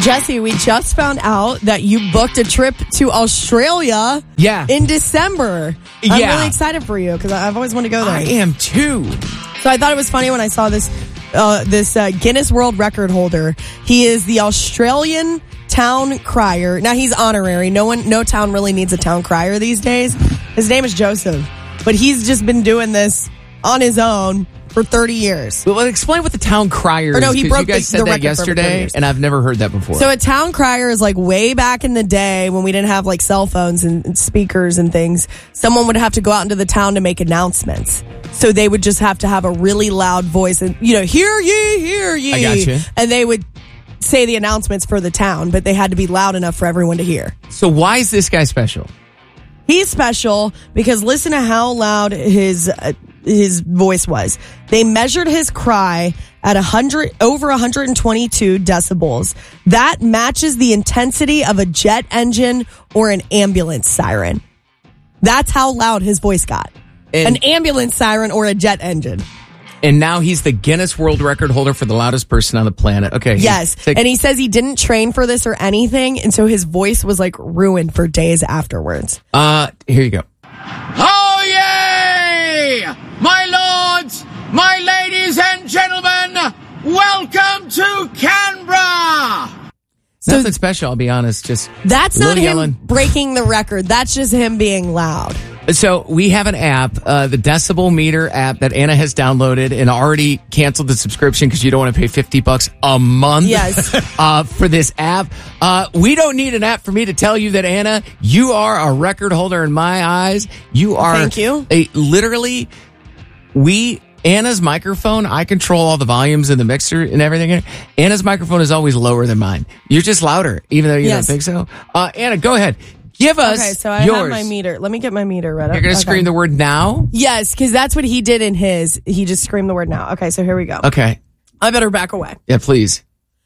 Jesse, we just found out that you booked a trip to Australia in December. I'm really excited for you because I've always wanted to go there. I am too. So I thought it was funny when I saw this Guinness World Record holder. He is the Australian town crier. Now, he's honorary. No town really needs a town crier these days. His name is Joseph. But he's just been doing this on his own for 30 years. Well, explain what the town crier is. No, he broke you guys the said that record yesterday, and I've never heard that before. So a town crier is like way back in the day when we didn't have like cell phones and speakers and things. Someone would have to go out into the town to make announcements. So they would just have to have a really loud voice and, hear ye, hear ye. I got you. And they would say the announcements for the town, but they had to be loud enough for everyone to hear. So why is this guy special? He's special because listen to how loud his voice was. They measured his cry at over 122 decibels. That matches the intensity of a jet engine or an ambulance siren. That's how loud his voice got. An ambulance siren or a jet engine. And now he's the Guinness World Record holder for the loudest person on the planet. Okay. Yes. And he says he didn't train for this or anything. And so his voice was like ruined for days afterwards. Here you go. Oh, yay! My lords, my ladies and gentlemen, welcome to Canberra! Nothing special, I'll be honest. Just that's not him yelling. Breaking the record. That's just him being loud. So we have an app, the Decibel Meter app that Anna has downloaded and already canceled the subscription because you don't want to pay $50 a month for this app. We don't need an app for me to tell you that, Anna, you are a record holder in my eyes. You are Thank you. Anna's microphone, I control all the volumes in the mixer and everything. Anna's microphone is always lower than mine. You're just louder, even though you don't think so. Anna, go ahead. Give us yours. Okay, so I have my meter. Let me get my meter right up. You're going to scream the word now? Yes, because that's what he did in his. He just screamed the word now. Okay, so here we go. Okay. I better back away. Yeah, please.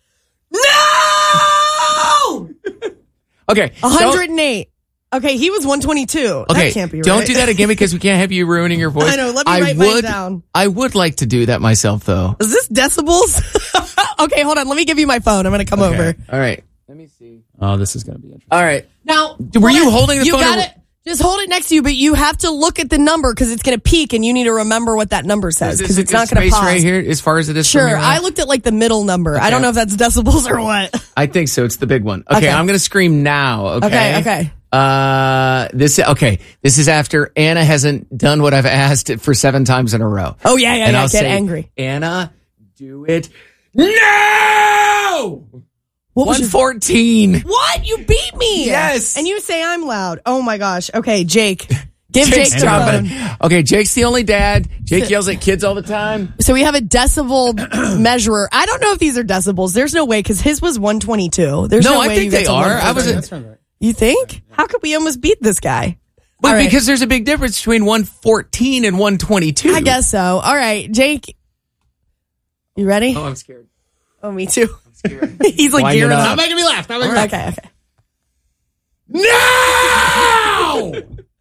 No! Okay. 108. Okay, he was 122. Okay, that can't be right. Don't do that again because we can't have you ruining your voice. I know, let me write mine down. I would like to do that myself, though. Is this decibels? Okay, hold on. Let me give you my phone. I'm going to come over. All right. Let me see. Oh, this is going to be interesting. All right. Now, were you holding the phone? You got it. Just hold it next to you, but you have to look at the number because it's going to peak, and you need to remember what that number says because it's not going to pause. Right here, as far as it is. Sure, from here I looked at like the middle number. Okay. I don't know if that's decibels or what. I think so. It's the big one. Okay. I'm going to scream now. Okay. This is after Anna hasn't done what I've asked for 7 times in a row. Oh yeah. And I'll get say, angry. Anna, do it now. 114. What? You beat me. Yes. And you say I'm loud. Oh my gosh. Okay, Jake. Give Jake the phone. Okay, Jake's the only dad. Jake yells at kids all the time. So we have a decibel measurer. I don't know if these are decibels. There's no way because his was 122. There's no way I think they are. You think? How could we almost beat this guy? Well, because there's a big difference between 114 and 122. I guess so. All right, Jake. You ready? Oh, I'm scared. Oh, me too. I'm scared. He's like gearing up. Not making me laugh. Okay. No!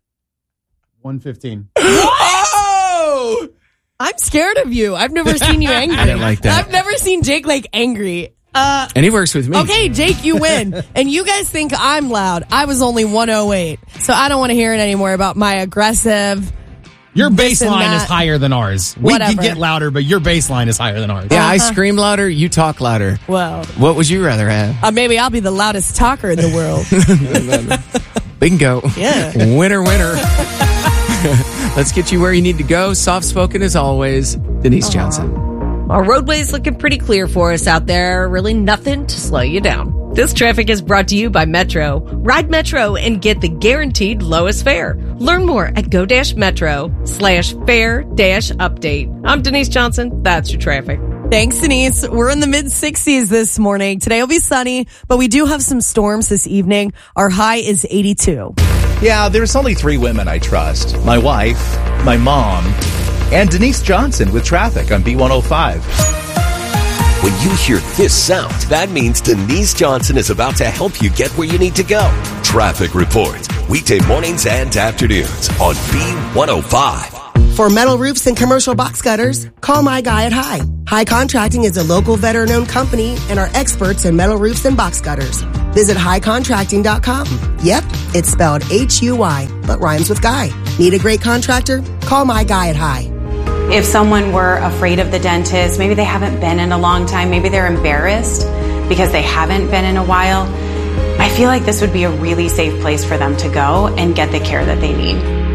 115. Oh! I'm scared of you. I've never seen you angry. I didn't like that. I've never seen Jake like angry. And he works with me. Okay, Jake, you win. And you guys think I'm loud. I was only 108. So I don't want to hear it anymore about my aggressive. Your baseline is higher than ours. Whatever. We can get louder, but your baseline is higher than ours. Yeah, I scream louder, you talk louder. Well. What would you rather have? Maybe I'll be the loudest talker in the world. Bingo. Yeah. Winner. Let's get you where you need to go. Soft spoken as always, Denise Johnson. Our roadway's looking pretty clear for us out there. Really nothing to slow you down. This traffic is brought to you by Metro. Ride Metro and get the guaranteed lowest fare. Learn more at go-metro/fare-update. I'm Denise Johnson. That's your traffic. Thanks, Denise. We're in the mid-60s this morning. Today will be sunny, but we do have some storms this evening. Our high is 82. Yeah, there's only 3 women I trust. My wife, my mom, and Denise Johnson with traffic on B105. When you hear this sound, that means Denise Johnson is about to help you get where you need to go. Traffic reports, weekday mornings and afternoons on B105. For metal roofs and commercial box gutters, call my guy at High. High Contracting is a local veteran-owned company and are experts in metal roofs and box gutters. Visit highcontracting.com. Yep, it's spelled H-U-Y, but rhymes with guy. Need a great contractor? Call my guy at High. If someone were afraid of the dentist, maybe they haven't been in a long time, maybe they're embarrassed because they haven't been in a while, I feel like this would be a really safe place for them to go and get the care that they need.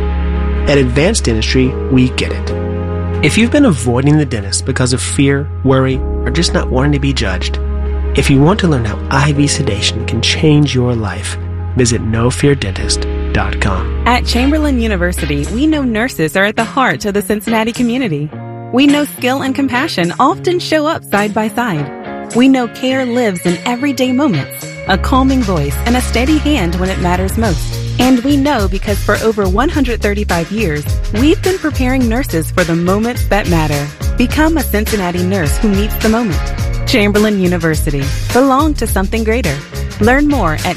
At Advanced Dentistry, we get it. If you've been avoiding the dentist because of fear, worry, or just not wanting to be judged, if you want to learn how IV sedation can change your life, visit NoFearDentist.com. At Chamberlain University, we know nurses are at the heart of the Cincinnati community. We know skill and compassion often show up side by side. We know care lives in everyday moments, a calming voice and a steady hand when it matters most. And we know because for over 135 years, we've been preparing nurses for the moments that matter. Become a Cincinnati nurse who meets the moment. Chamberlain University. Belong to something greater. Learn more at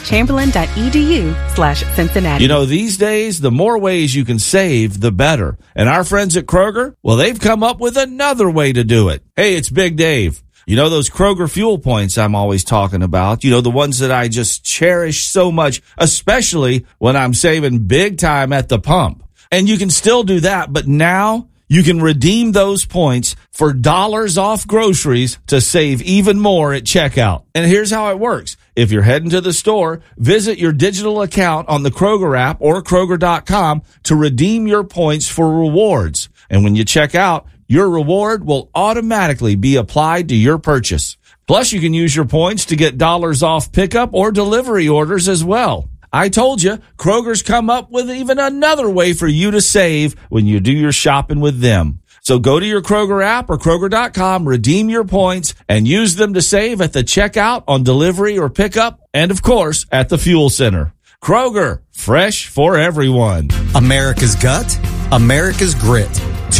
chamberlain.edu/Cincinnati. You know, these days, the more ways you can save, the better. And our friends at Kroger, well, they've come up with another way to do it. Hey, it's Big Dave. You know those Kroger fuel points I'm always talking about? You know, the ones that I just cherish so much, especially when I'm saving big time at the pump. And you can still do that, but now you can redeem those points for dollars off groceries to save even more at checkout. And here's how it works. If you're heading to the store, visit your digital account on the Kroger app or Kroger.com to redeem your points for rewards. And when you check out, your reward will automatically be applied to your purchase. Plus, you can use your points to get dollars off pickup or delivery orders as well. I told you, Kroger's come up with even another way for you to save when you do your shopping with them. So go to your Kroger app or Kroger.com, redeem your points, and use them to save at the checkout, on delivery or pickup, and of course, at the fuel center. Kroger, fresh for everyone. America's gut, America's grit.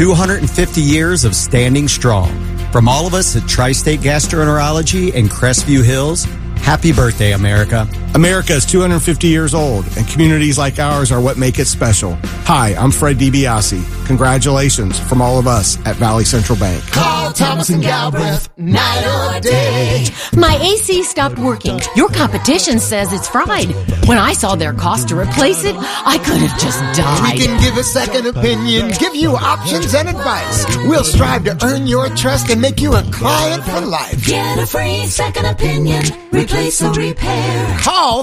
250 years of standing strong. From all of us at Tri-State Gastroenterology in Crestview Hills, happy birthday, America. America is 250 years old, and communities like ours are what make it special. Hi, I'm Fred DiBiase. Congratulations from all of us at Valley Central Bank. Call Thomas and Galbraith, night or day. My AC stopped working. Your competition says it's fried. When I saw their cost to replace it, I could have just died. We can give a second opinion, give you options and advice. We'll strive to earn your trust and make you a client for life. Get a free second opinion. Replace or repair. Call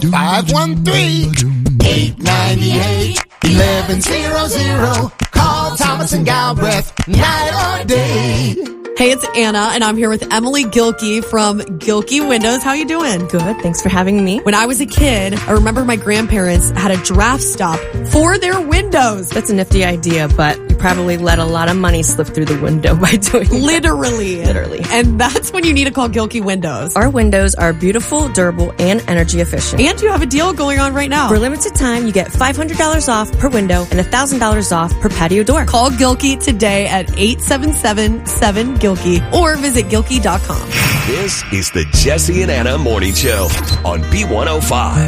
513-898-1100. Call Thomas and Galbraith, night or day. Hey, it's Anna, and I'm here with Emily Gilkey from Gilkey Windows. How you doing? Good. Thanks for having me. When I was a kid, I remember my grandparents had a draft stop for their windows. That's a nifty idea, but you probably let a lot of money slip through the window by doing that. Literally. And that's when you need to call Gilkey Windows. Our windows are beautiful, durable, and energy efficient. And you have a deal going on right now. For a limited time, you get $500 off per window and $1,000 off per patio door. Call Gilkey today at 877-7-GILKEY or visit Gilkey.com. This is the Jesse and Anna Morning Show on B105.